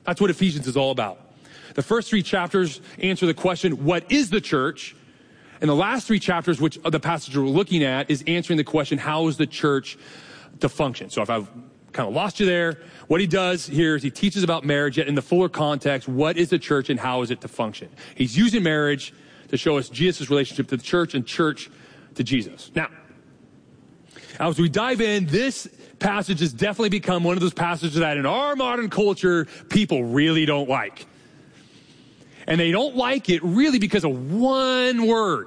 That's what Ephesians is all about. The first 3 chapters answer the question, what is the church? And the last 3 chapters, which are the passage we're looking at, is answering the question, how is the church to function? So if I've kind of lost you there, what he does here is he teaches about marriage, yet in the fuller context, what is the church and how is it to function? He's using marriage to show us Jesus' relationship to the church and church to Jesus. Now, as we dive in, this passage has definitely become one of those passages that in our modern culture, people really don't like. And they don't like it really because of one word.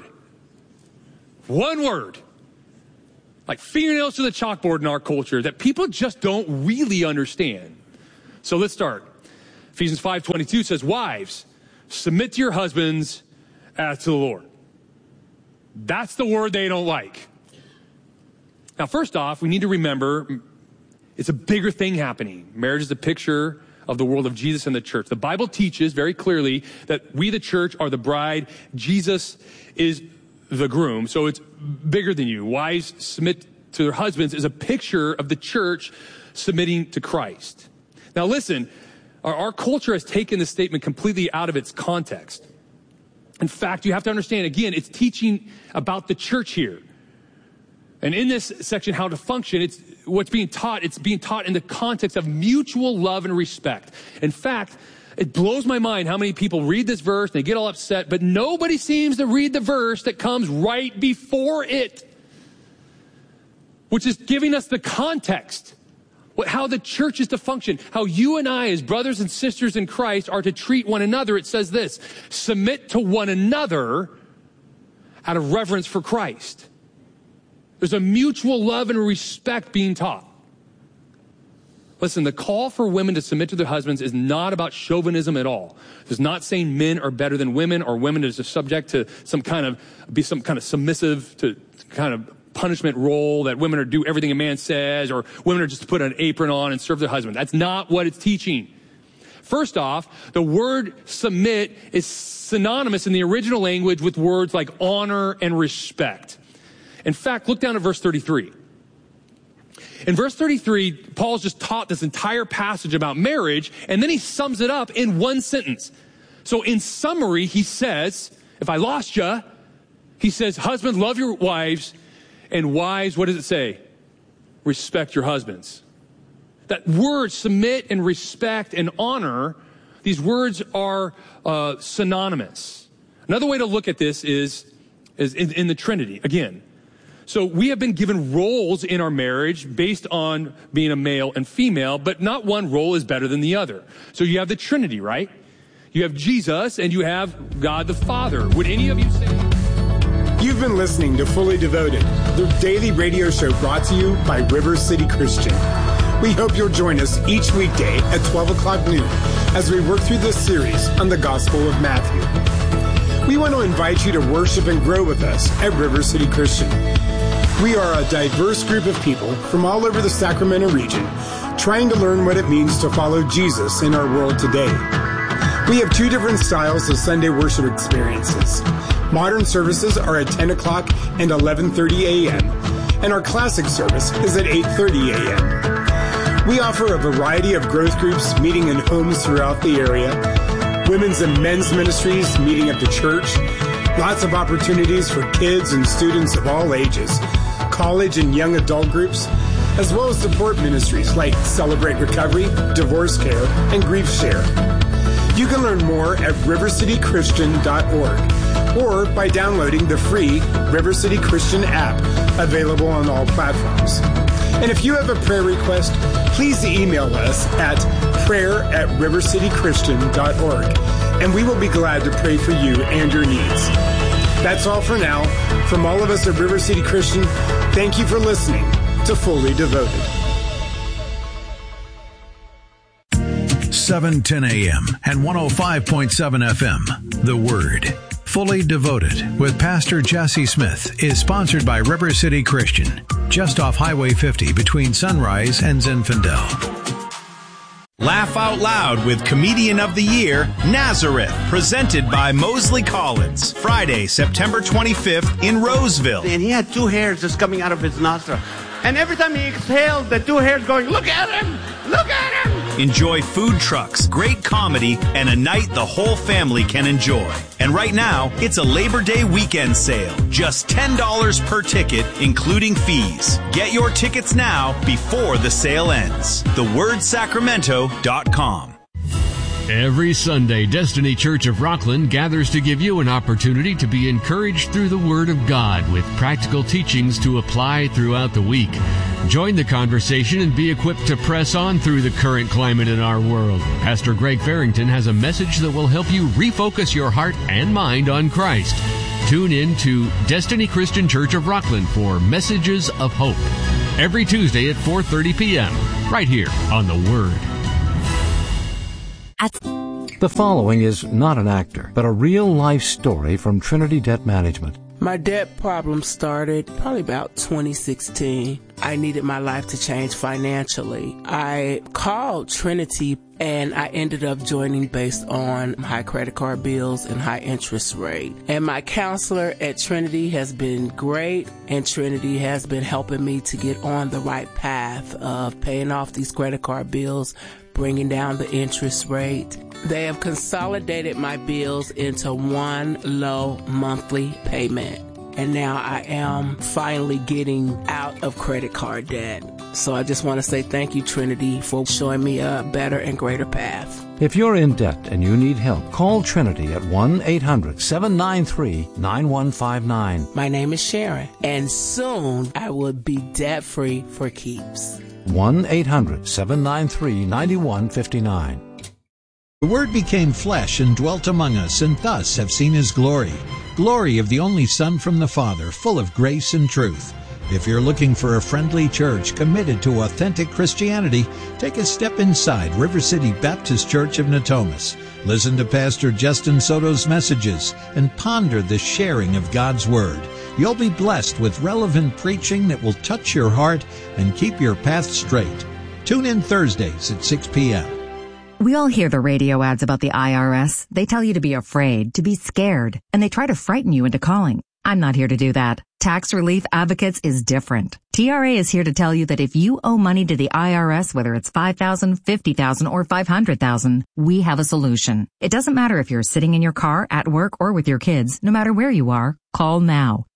One word. Like fingernails to the chalkboard in our culture that people just don't really understand. So let's start. Ephesians 5:22 says, wives, submit to your husbands as to the Lord. That's the word they don't like. Now, first off, we need to remember it's a bigger thing happening. Marriage is a picture of the world of Jesus and the church. The Bible teaches very clearly that we, the church, are the bride. Jesus is the groom. So it's bigger than you. Wives submit to their husbands is a picture of the church submitting to Christ. Now listen, our culture has taken this statement completely out of its context. In fact, you have to understand, again, it's teaching about the church here. And in this section, how to function, it's being taught in the context of mutual love and respect. In fact, it blows my mind how many people read this verse and they get all upset, but nobody seems to read the verse that comes right before it, which is giving us the context, how the church is to function, how you and I as brothers and sisters in Christ are to treat one another. It says this, submit to one another out of reverence for Christ. There's a mutual love and respect being taught. Listen, the call for women to submit to their husbands is not about chauvinism at all. It's not saying men are better than women or women is subject to some kind of submissive to kind of punishment role that women are do everything a man says or women are just to put an apron on and serve their husband. That's not what it's teaching. First off, the word submit is synonymous in the original language with words like honor and respect. In fact, look down at verse 33. In verse 33, Paul's just taught this entire passage about marriage, and then he sums it up in one sentence. So in summary, he says, if I lost you, he says, husbands, love your wives, and wives, what does it say? Respect your husbands. That word, submit and respect and honor, these words are synonymous. Another way to look at this is in the Trinity, again. So we have been given roles in our marriage based on being a male and female, but not one role is better than the other. So you have the Trinity, right? You have Jesus and you have God the Father. Would any of you say? You've been listening to Fully Devoted, the daily radio show brought to you by River City Christian. We hope you'll join us each weekday at 12 o'clock noon as we work through this series on the Gospel of Matthew. We want to invite you to worship and grow with us at River City Christian. We are a diverse group of people from all over the Sacramento region trying to learn what it means to follow Jesus in our world today. We have 2 different styles of Sunday worship experiences. Modern services are at 10 o'clock and 11:30 a.m., and our classic service is at 8:30 a.m. We offer a variety of growth groups meeting in homes throughout the area, women's and men's ministries meeting at the church, lots of opportunities for kids and students of all ages, college and young adult groups, as well as support ministries like Celebrate Recovery, Divorce Care, and Grief Share. You can learn more at rivercitychristian.org or by downloading the free River City Christian app available on all platforms. And if you have a prayer request, please email us at prayer@rivercitychristian.org, and we will be glad to pray for you and your needs. That's all for now. From all of us at River City Christian, thank you for listening to Fully Devoted. 710 AM and 105.7 FM. The Word. Fully Devoted with Pastor Jesse Smith is sponsored by River City Christian, just off Highway 50 between Sunrise and Zinfandel. Laugh Out Loud with Comedian of the Year, Nazareth, presented by Mosley Collins. Friday, September 25th in Roseville. And he had 2 hairs just coming out of his nostril. And every time he exhaled, the 2 hairs going, look at him! Look at him! Enjoy food trucks, great comedy, and a night the whole family can enjoy. And right now, it's a Labor Day weekend sale. Just $10 per ticket, including fees. Get your tickets now before the sale ends. TheWordSacramento.com. Every Sunday, Destiny Church of Rockland gathers to give you an opportunity to be encouraged through the Word of God with practical teachings to apply throughout the week. Join the conversation and be equipped to press on through the current climate in our world. Pastor Greg Farrington has a message that will help you refocus your heart and mind on Christ. Tune in to Destiny Christian Church of Rockland for Messages of Hope. Every Tuesday at 4:30 p.m. right here on The Word. The following is not an actor, but a real-life story from Trinity Debt Management. My debt problem started probably about 2016. I needed my life to change financially. I called Trinity and I ended up joining based on high credit card bills and high interest rate. And my counselor at Trinity has been great, and Trinity has been helping me to get on the right path of paying off these credit card bills, bringing down the interest rate. They have consolidated my bills into one low monthly payment. And now I am finally getting out of credit card debt. So I just want to say thank you, Trinity, for showing me a better and greater path. If you're in debt and you need help, call Trinity at 1-800-793-9159. My name is Sharon, and soon I will be debt-free for keeps. 1-800-793-9159. The Word became flesh and dwelt among us, and thus have seen His glory. Glory of the only Son from the Father, full of grace and truth. If you're looking for a friendly church committed to authentic Christianity, take a step inside River City Baptist Church of Natomas. Listen to Pastor Justin Soto's messages and ponder the sharing of God's Word. You'll be blessed with relevant preaching that will touch your heart and keep your path straight. Tune in Thursdays at 6 p.m. We all hear the radio ads about the IRS. They tell you to be afraid, to be scared, and they try to frighten you into calling. I'm not here to do that. Tax Relief Advocates is different. TRA is here to tell you that if you owe money to the IRS, whether it's $5,000, $50,000, or $500,000, we have a solution. It doesn't matter if you're sitting in your car, at work, or with your kids. No matter where you are, call now.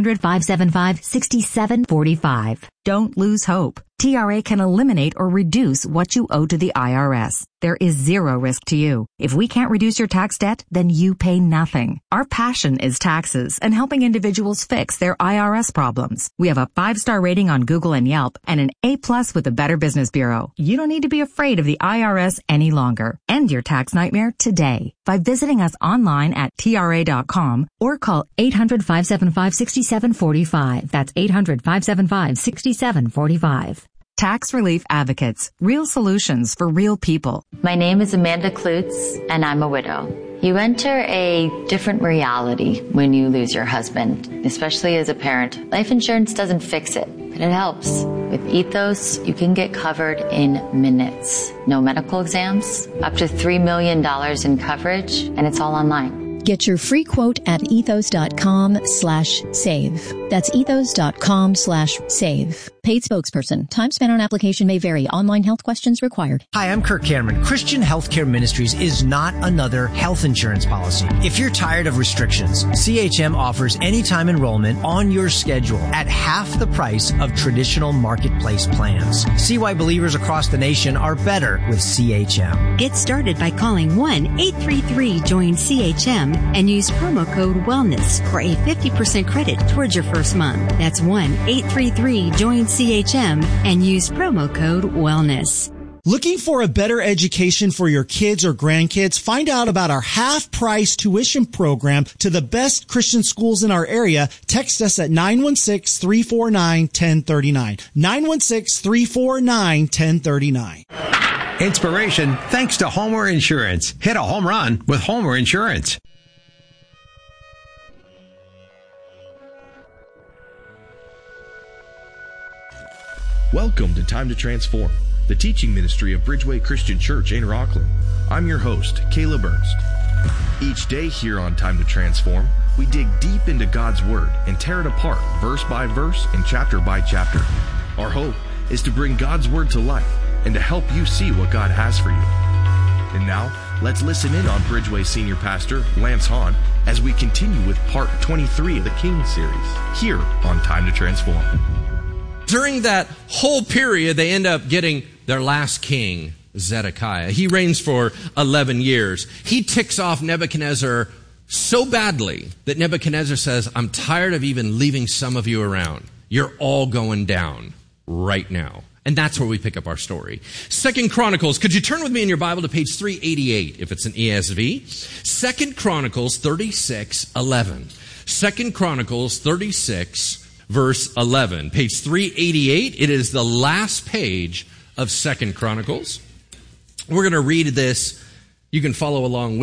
800-575-6745. Don't lose hope. TRA can eliminate or reduce what you owe to the IRS. There is zero risk to you. If we can't reduce your tax debt, then you pay nothing. Our passion is taxes and helping individuals fix their IRS problems. We have a 5-star rating on Google and Yelp and an A+ with the Better Business Bureau. You don't need to be afraid of the IRS any longer. End your tax nightmare today by visiting us online at TRA.com or call 800-575-6745. That's 800-575-6745. Tax Relief Advocates. Real solutions for real people. My name is Amanda Klutz, and I'm a widow. You enter a different reality when you lose your husband, especially as a parent. Life insurance doesn't fix it, but it helps. With Ethos, you can get covered in minutes. No medical exams, up to $3 million in coverage, and it's all online. Get your free quote at ethos.com/save. That's ethos.com/save. Paid spokesperson. Time spent on application may vary. Online health questions required. Hi, I'm Kirk Cameron. Christian Healthcare Ministries is not another health insurance policy. If you're tired of restrictions, CHM offers anytime enrollment on your schedule at half the price of traditional marketplace plans. See why believers across the nation are better with CHM. Get started by calling 1-833-JOIN-CHM and use promo code WELLNESS for a 50% credit towards your first month. That's 1-833-JOIN-CHM and use promo code WELLNESS. Looking for a better education for your kids or grandkids? Find out about our half-price tuition program to the best Christian schools in our area. Text us at 916-349-1039. 916-349-1039. Inspiration thanks to Homer Insurance. Hit a home run with Homer Insurance. Welcome to Time to Transform, the teaching ministry of Bridgeway Christian Church in Rockland. I'm your host, Caleb Ernst. Each day here on Time to Transform, we dig deep into God's Word and tear it apart verse by verse and chapter by chapter. Our hope is to bring God's Word to life and to help you see what God has for you. And now, let's listen in on Bridgeway Senior Pastor Lance Hahn as we continue with part 23 of the King series here on Time to Transform. During that whole period, they end up getting their last king, Zedekiah. He reigns for 11 years. He ticks off Nebuchadnezzar so badly that Nebuchadnezzar says, I'm tired of even leaving some of you around. You're all going down right now. And that's where we pick up our story. 2 Chronicles, could you turn with me in your Bible to page 388 if it's an ESV? 2 Chronicles 36:11. 2 Chronicles 36, verse 11. Page 388, it is the last page of 2 Chronicles. We're going to read this. You can follow along with